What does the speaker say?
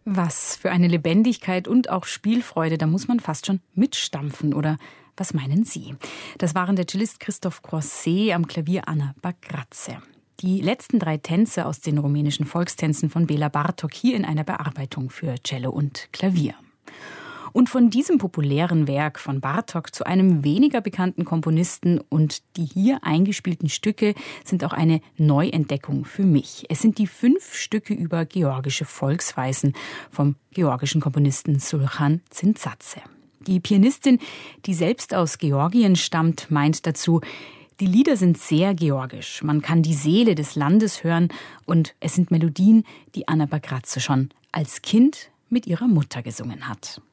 Was für eine Lebendigkeit und auch Spielfreude, da muss man fast schon mitstampfen, oder was meinen Sie? Das waren der Cellist Christoph Croiset, am Klavier Anna Bagratze. Die letzten 3 Tänze aus den rumänischen Volkstänzen von Béla Bartók hier in einer Bearbeitung für Cello und Klavier. Und von diesem populären Werk von Bartók zu einem weniger bekannten Komponisten, und die hier eingespielten Stücke sind auch eine Neuentdeckung für mich. Es sind die 5 Stücke über georgische Volksweisen vom georgischen Komponisten Sulhan Zintzadze. Die Pianistin, die selbst aus Georgien stammt, meint dazu: Die Lieder sind sehr georgisch. Man kann die Seele des Landes hören, und es sind Melodien, die Anna Bagratze schon als Kind mit ihrer Mutter gesungen hat.